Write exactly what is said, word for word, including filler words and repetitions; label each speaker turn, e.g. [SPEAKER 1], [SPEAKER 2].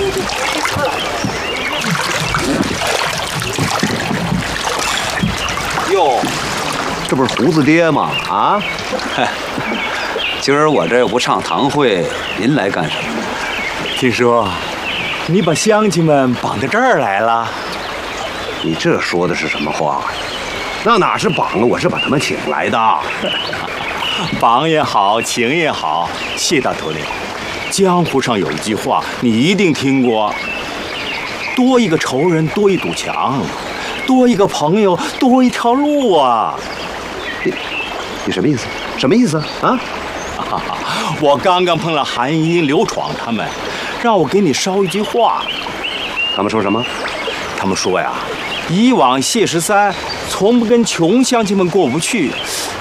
[SPEAKER 1] 哟，这不是胡子爹吗？啊，
[SPEAKER 2] 今儿我这又不唱堂会，您来干什么？
[SPEAKER 3] 听说你把乡亲们绑到这儿来了？
[SPEAKER 1] 你这说的是什么话呀？那哪是绑了，我是把他们请来的。
[SPEAKER 3] 绑也好，请也好，谢大头领。江湖上有一句话，你一定听过：多一个仇人，多一堵墙；多一个朋友，多一条路啊！
[SPEAKER 1] 你你什么意思？什么意思啊？
[SPEAKER 3] 我刚刚碰了韩英、刘闯他们，让我给你捎一句话。
[SPEAKER 1] 他们说什么？
[SPEAKER 3] 他们说呀，以往谢十三从不跟穷乡亲们过不去，